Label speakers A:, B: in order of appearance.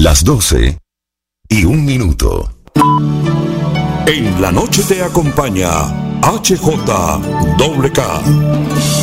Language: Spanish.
A: Las 12:01.
B: En la noche te acompaña HJWK.